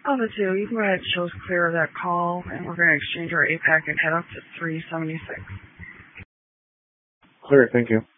Oh, the two. You can go ahead and show us clear of that call, and we're going to exchange our APAC and head up to 376. Clear, thank you.